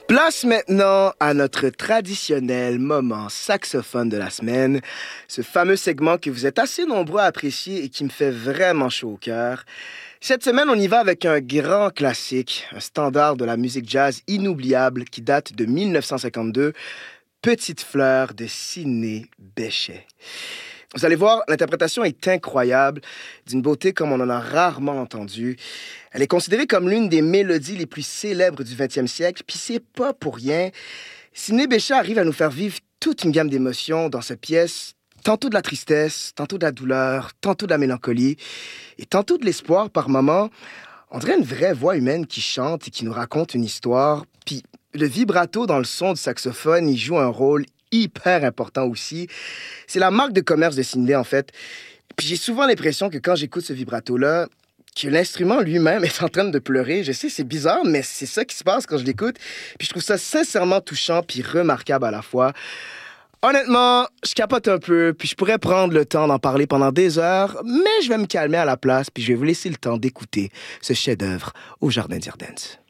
Place maintenant à notre traditionnel moment saxophone de la semaine, ce fameux segment que vous êtes assez nombreux à apprécier et qui me fait vraiment chaud au cœur. Cette semaine, on y va avec un grand classique, un standard de la musique jazz inoubliable qui date de 1952, Petite fleur de Sidney Bechet. Vous allez voir, l'interprétation est incroyable, d'une beauté comme on en a rarement entendu. Elle est considérée comme l'une des mélodies les plus célèbres du 20e siècle, puis c'est pas pour rien. Sidney Bechet arrive à nous faire vivre toute une gamme d'émotions dans cette pièce, tantôt de la tristesse, tantôt de la douleur, tantôt de la mélancolie, et tantôt de l'espoir par moments. On dirait une vraie voix humaine qui chante et qui nous raconte une histoire, puis le vibrato dans le son du saxophone, il joue un rôle hyper important aussi. C'est la marque de commerce de Sidney, en fait. Puis j'ai souvent l'impression que quand j'écoute ce vibrato-là, que l'instrument lui-même est en train de pleurer. Je sais, c'est bizarre, mais c'est ça qui se passe quand je l'écoute. Puis je trouve ça sincèrement touchant puis remarquable à la fois. Honnêtement, je capote un peu, puis je pourrais prendre le temps d'en parler pendant des heures, mais je vais me calmer à la place, puis je vais vous laisser le temps d'écouter ce chef-d'œuvre au Jardin d'Irdennes.